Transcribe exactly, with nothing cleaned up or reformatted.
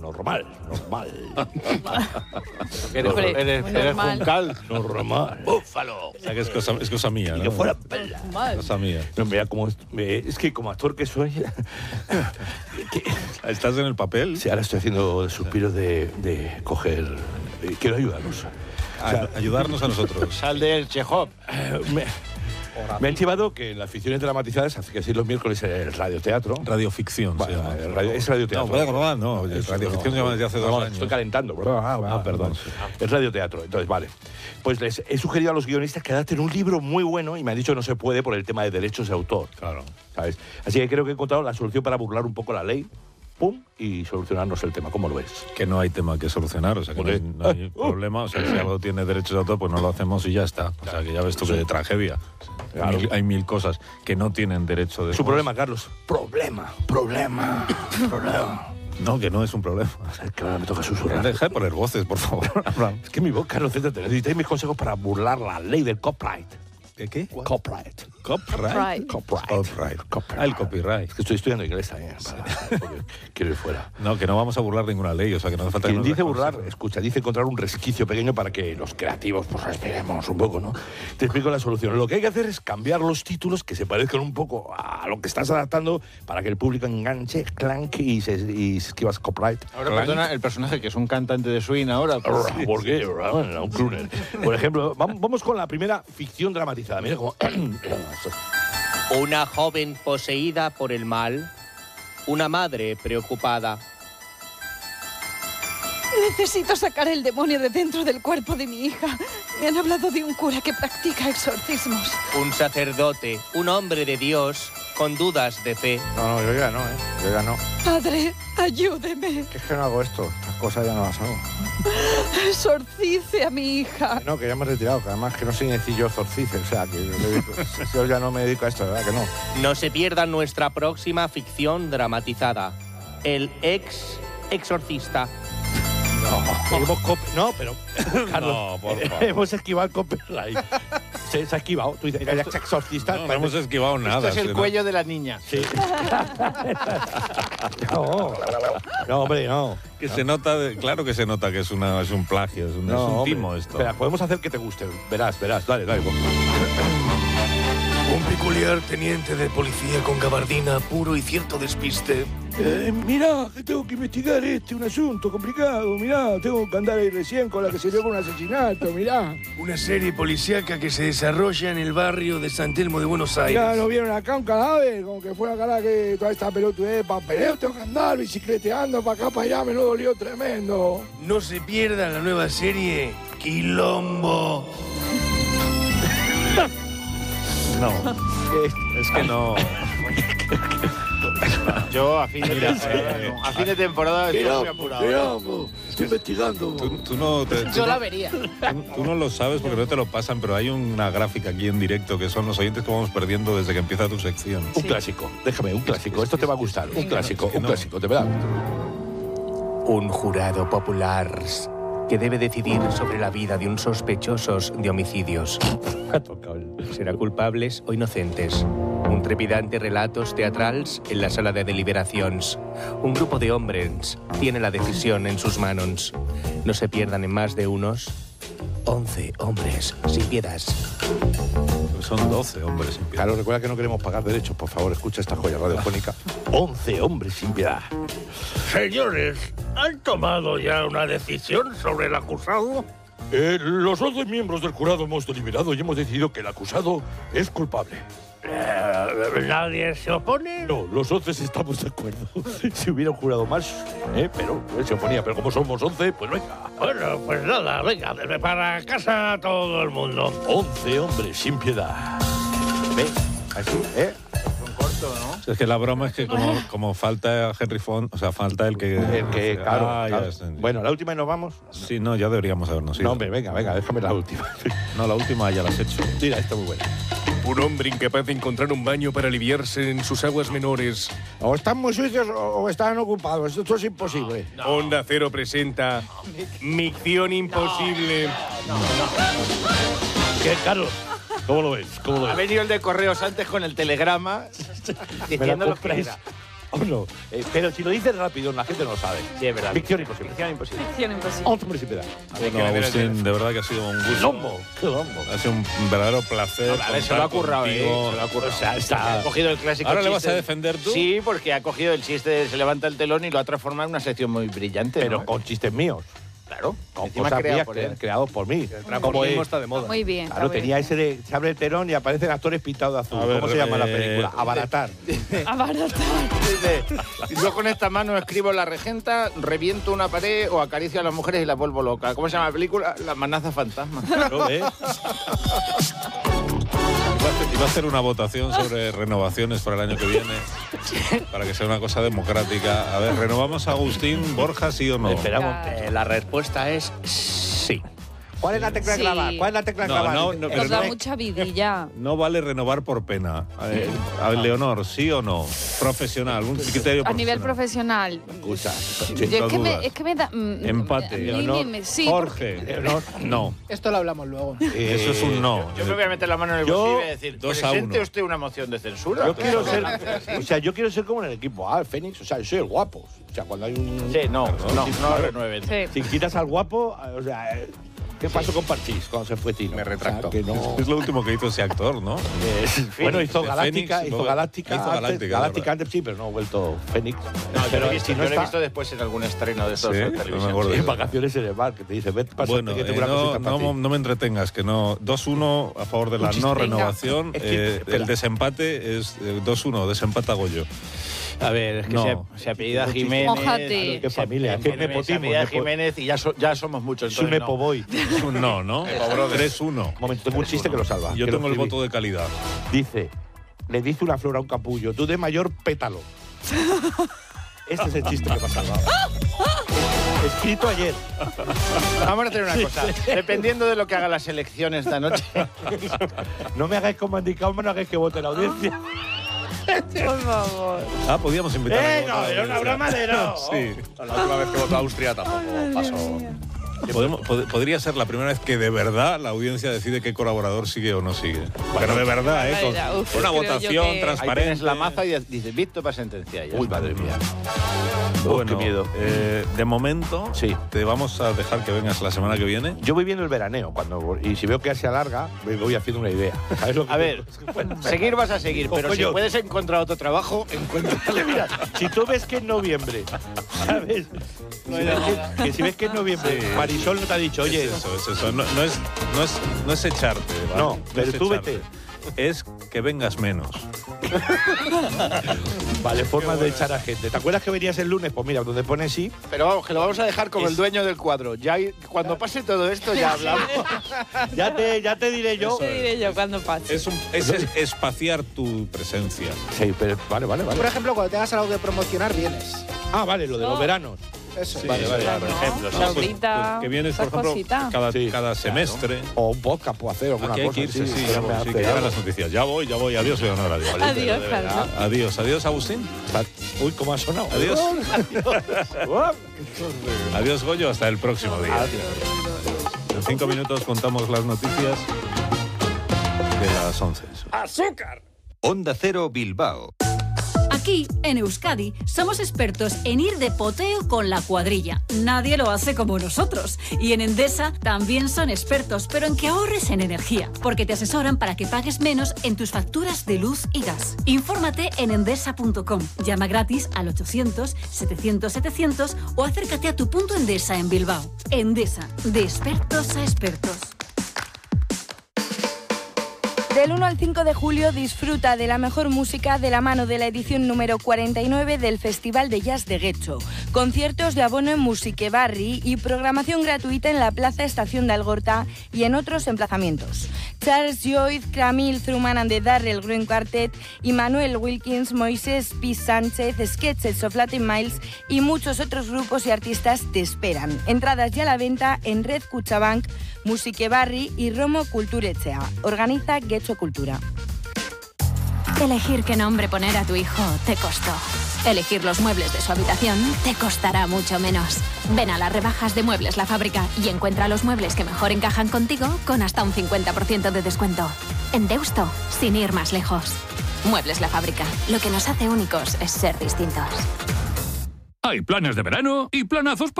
normal, normal. Eres, Hombre, eres, muy eres normal. juncal. Normal. Búfalo. O sea, que es cosa, es cosa mía, Y ¿no? que fuera pela. Mal. Cosa mía. No, mira, como, es que como actor que soy... que- ¿Estás en el papel? sí, ahora estoy haciendo suspiros de, de coger... eh, quiero ayudarlos. O sea, A- ayudarnos a nosotros. Sal del Chekhov. eh, me, me han chivado que en las ficciones dramatizadas, hace que así los miércoles el radioteatro... Radioficción se Bueno, llama. el radio- es radioteatro. No, bueno, no, no, el Eso, radioficción no, se llama desde hace no, dos no, años. Estoy calentando. Ah, Ah, perdón. perdón, sí. Es radioteatro, entonces vale. Pues les he sugerido a los guionistas que adapten un libro muy bueno y me han dicho que no se puede por el tema de derechos de autor. Claro. ¿Sabes? Así que creo que he encontrado la solución para burlar un poco la ley, pum, y solucionarnos el tema. ¿Cómo lo ves? Que no hay tema que solucionar, o sea, que no hay, no hay problema. O sea, si algo tiene derechos de autor, pues no lo hacemos y ya está. O sea, que ya ves tú que tragedia. Claro. Mil- hay mil cosas que no tienen derecho de... Su problema, Carlos. Problema, problema, problema. No, que no es un problema. Es que ahora me toca susurrar. Deja de poner voces, por favor. Abraham. Es que mi voz, Carlos, céntrate. Necesitáis mis consejos para burlar la ley del copyright. ¿Qué? ¿Qué? Copyright. Copyright. Copyright. Copyright. Copyright. Ah, el copyright. Es que estoy estudiando inglés también, para- porque quiero ir fuera. No, que no vamos a burlar ninguna ley, o sea, que no hace falta que Quien nos dice des burlar, consejos. escucha, dice encontrar un resquicio pequeño para que los creativos pues respiremos un poco, ¿no? Te explico la solución. Lo que hay que hacer es cambiar los títulos que se parezcan un poco a lo que estás adaptando para que el público enganche, clank y se, y se esquivas copyright. Ahora, perdona, el personaje que es un cantante de swing ahora. pues, ¿Por qué? Un crooner. Por ejemplo, vam- vamos con la primera ficción dramatizada. Mira cómo... Una joven poseída por el mal, una madre preocupada. Necesito sacar el demonio de dentro del cuerpo de mi hija. Me han hablado de un cura que practica exorcismos. Un sacerdote, un hombre de Dios, con dudas de fe. No, no, yo ya no, ¿eh? Yo ya no. Padre, ayúdeme. Que es que no hago esto. Estas cosas ya no las hago. Exorcice a mi hija. Que no, que ya me he retirado. Que además que no soy sencillo exorcice. O sea, que le dedico- yo ya no me dedico a esto, ¿verdad? Que no. No se pierdan nuestra próxima ficción dramatizada. El ex exorcista. Hemos cop- no, pero... Carlos, No, por favor. hemos esquivado el copyright. Se, se ha esquivado. Tú dices, el ex exorcista... No, no hemos esquivado nada. Esto es el sino- cuello de la niña. Sí. no, no, hombre, no. Que se nota, de- claro que se nota que es, una, es un plagio, es un, No, es un hombre. timo esto. Espera, podemos hacer que te guste. Verás, verás. Dale, dale. Un peculiar teniente de policía con gabardina, puro y cierto despiste. Eh, mirá, que tengo que investigar este, un asunto complicado. Mirá, tengo que andar ahí recién con la que se dio con un asesinato. Mirá. Una serie policíaca que se desarrolla en el barrio de San Telmo de Buenos Aires. Mirá, ¿no vieron acá un cadáver? Como que fue acá la que toda esta pelotudez, papeleo, tengo que andar bicicleteando para acá, para allá, me lo dolió tremendo. No se pierda la nueva serie Quilombo. No, es que no. Yo a fin de temporada, no. A fin de temporada estoy muy apurado. Quilombo, estoy investigando. Tú, tú no te- tú Yo la no- vería. Tú, tú no lo sabes porque no te lo pasan, pero hay una gráfica aquí en directo que son los oyentes que vamos perdiendo desde que empieza tu sección. Un clásico, déjame, un clásico. Esto te va a gustar. Un clásico, que un no. clásico, de verdad. Un jurado popular que debe decidir sobre la vida de un sospechosos de homicidios. Me ha tocado el... ¿Será culpables o inocentes? Un trepidante relatos teatrals en la sala de deliberaciones. Un grupo de hombres tiene la decisión en sus manos. No se pierdan en más de unos once hombres sin piedad. Son doce hombres sin piedad. Carlos, recuerda que no queremos pagar derechos. Por favor, escucha esta joya radiofónica. once hombres sin piedad. Señores, ¿han tomado ya una decisión sobre el acusado? Eh, los once miembros del jurado hemos deliberado y hemos decidido que el acusado es culpable. Eh, ¿Nadie se opone? No, los once estamos de acuerdo. Si hubiera un jurado más, eh, pero él se oponía. Pero como somos once, pues venga. Bueno, pues nada, venga, desde para casa todo el mundo. once hombres sin piedad. ¿Ve? Así, ¿eh? Un corto, ¿no? Es que la broma es que como, como falta Henry Font, o sea, falta el que... El que, claro. Ah, ya claro. está. Bueno, la última y nos vamos. Sí, no, ya deberíamos habernos ido. No, hombre, venga, venga, déjame la última. No, la última ya la has hecho. Mira, esta muy buena. Un hombre incapaz de encontrar un baño para aliviarse en sus aguas menores. O están muy sucios o, o están ocupados. Esto es imposible. Onda Cero presenta Micción Imposible. ¿Qué, Carlos? ¿Cómo lo ves? ¿Cómo lo Ha ves? venido el de correos antes con el telegrama diciendo lo que compráis? era. ¿O no? Eh, pero si lo dices rápido, la gente no lo sabe. Sí, es verdad. Ficción imposible. Ficción imposible. Ficción imposible. Otro príncipe. Bueno, Agustín, de verdad que ha sido un gusto. Lombo. Qué lombo. Ha sido un verdadero placer. A ver, se lo ha contar currado, ¿eh? contigo. Se lo ha currado. O sea, está- Ha cogido el clásico ¿Ahora le chiste. vas a defender tú? Sí, porque ha cogido el chiste de se levanta el telón y lo ha transformado en una sección muy brillante. Pero ¿no? con chistes míos. Claro. Con Encima cosas creado mías por cre- él. creados por mí. Como Transformismo es- está de moda. Muy bien. Claro, está tenía bien. ese de se abre el telón y aparecen actores pintados de azul. A ver, ¿Cómo se llama la eh, película? Abaratar. Abaratar. Dice, yo con esta mano escribo la regenta, reviento una pared o acaricio a las mujeres y las vuelvo loca. ¿Cómo se llama la película? La amenaza fantasma. ¿No ves? Iba a hacer una votación sobre renovaciones para el año que viene, para que sea una cosa democrática. A ver, ¿renovamos a Agustín Borja, sí o no? Esperamos. Eh, la respuesta es sí. ¿Cuál es la tecla Sí. clavar? ¿Cuál es la tecla No, clavar? no, no, pero Nos da no- mucha vidilla. No vale renovar por pena. Eh, a ver, Leonor, ¿sí o no? Profesional, un criterio A nivel profesional. profesional. Escucha. Yo es, no que me, dudas. es que me da. mm, Empate. a mí Leonor, me- sí, Jorge, Leonor, no. Esto lo hablamos luego. Eh, Eso es un no. Yo me voy a meter la mano en el Yo- bolsillo y voy a decir, dos a ¿presente uno. usted una moción de censura? Yo quiero ser, o sea, yo quiero ser como en el equipo A, el Fénix, o sea, yo soy el guapo. O sea, cuando hay un Sí, no, no, Sí, no claro. renueven. Sí. Si quitas al guapo, o sea, eh, ¿qué pasó con Parchís cuando se fue Tino? Me retracto. O sea, que no. Es lo último que hizo ese actor, ¿no? Eh, bueno, hizo de Galáctica, Fénix, hizo luego- Galáctica, hizo antes, Galáctica, Galáctica de antes sí, pero no ha vuelto Fénix. No, yo lo he visto, si no yo lo he está visto después en algún estreno de estos Sí, de no me televisión. acuerdo. en vacaciones en el bar, que te dice, vete, pásate, Bueno, que eh, tengo una no, cosita para no, ti. no me entretengas, que no. dos uno a favor de la chiste, no venga. renovación. Es que, eh, espera. el desempate es eh, dos uno, desempata Goyo. A ver, es que No. se, se apellida Un chiste. Jiménez. Mójate. Qué familia, qué Se nepotismo, apellida nepo- Jiménez y ya, so- ya somos muchos. Es un entonces no. nepoboy. Es un no, ¿no? tres uno. Un momento, tengo un chiste que lo salva. Yo que lo tengo el escribí. voto de calidad. Dice, le dice una flor a un capullo, tú de mayor pétalo. Este es el chiste que me ha salvado. Escrito ayer. Vamos a hacer una cosa. Dependiendo de lo que haga la selección esta noche. No me hagáis como indicado, no hagáis que vote la audiencia. Por favor. Ah, podíamos invitar a ¡Eh, no! Era una broma de no. Sí. La última vez que votó Austria tampoco pasó. Podemos- pod- podría ser la primera vez que de verdad la audiencia decide qué colaborador sigue o no sigue. Pero de verdad, ¿eh? Con, Vaya, uf, con una creo yo votación que- Ahí transparente. tienes la maza y dices, visto para sentenciar. Ya Uy, está. madre mía. Bueno, qué miedo. eh, de momento, Sí. te vamos a dejar que vengas la semana que viene. Yo voy viendo el veraneo cuando y si veo que se alarga, me voy haciendo una idea. ¿Sabes lo que A ver, seguir vas a seguir, pero Ojo, si yo. puedes encontrar otro trabajo, encuentra. Mira, si tú ves que en noviembre, ¿sabes? Si ves que, que si ves que en noviembre Marisol no te ha dicho, oye, Es eso, es eso. No, no es, no, es, no es echarte. ¿vale? No, pero es tú echarte. vete. Es que vengas menos. vale, formas de echar a gente. ¿Te acuerdas que venías el lunes? Pues mira, donde pone sí, Pero vamos, que lo vamos a dejar como el dueño del cuadro. Ya hay- cuando pase todo esto ya hablamos. ya te, ya te diré yo. Te diré yo cuando pase. Es, un, es es- espaciar tu presencia. Sí, pero vale, vale, Por vale. ejemplo, cuando tengas algo que promocionar, vienes. Ah, vale, lo de los No. veranos. Eso. Sí, Vale, vale, Claro, vale. ¿no? ejemplo, sí. Laurita, Que vienes, por esas ejemplo, cositas. cada, Sí, cada semestre. O un podcast puedo hacer, alguna Aquí hay cosa que irse, así, sí, que no me sí, hace que llegan algo. las noticias. Ya voy, ya voy. Adiós, Leonor. Adiós. Adiós, Carlos. Adiós, adiós, Agustín. Uy, ¿cómo ha sonado? Adiós. Adiós, Goyo. Hasta el próximo día. En cinco minutos contamos las noticias de las once. Onda Cero Bilbao. Aquí, en Euskadi, somos expertos en ir de poteo con la cuadrilla. Nadie lo hace como nosotros. Y en Endesa también son expertos, pero en que ahorres en energía, porque te asesoran para que pagues menos en tus facturas de luz y gas. Infórmate en endesa punto com. Llama gratis al ochocientos, setecientos, setecientos o acércate a tu punto Endesa en Bilbao. Endesa, de expertos a expertos. Del uno al cinco de julio disfruta de la mejor música de la mano de la edición número cuarenta y nueve del Festival de Jazz de Getxo. Conciertos de abono en Musique Barri y programación gratuita en la Plaza Estación de Algorta y en otros emplazamientos. Charles Lloyd, Camille Truman and the Darrell Green Quartet, Manuel Wilkins, Moisés P. Sánchez, Sketches of Latin Miles y muchos otros grupos y artistas te esperan. Entradas ya a la venta en Red Cuchabank, Musique Barri y Romo Kulturetxea. Organiza Getxo Cultura. Elegir qué nombre poner a tu hijo te costó. Elegir los muebles de su habitación te costará mucho menos. Ven a las rebajas de Muebles La Fábrica y encuentra los muebles que mejor encajan contigo con hasta un cincuenta por ciento de descuento. En Deusto, sin ir más lejos. Muebles La Fábrica. Lo que nos hace únicos es ser distintos. Hay planes de verano y planazos para